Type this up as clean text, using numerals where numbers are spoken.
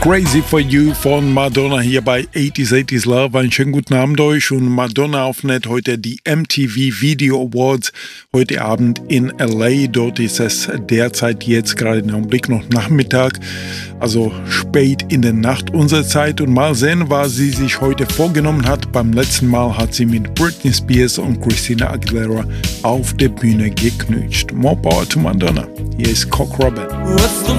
Crazy for You von Madonna hier bei 80s Love. Einen schönen guten Abend euch und Madonna aufnimmt heute die MTV Video Awards heute Abend in LA. Dort ist es derzeit jetzt gerade im Augenblick noch Nachmittag, also spät in der Nacht unserer Zeit, und mal sehen, was sie sich heute vorgenommen hat. Beim letzten Mal hat sie mit Britney Spears und Christina Aguilera auf der Bühne geknutscht. More power to Madonna. Hier ist Cock Robin.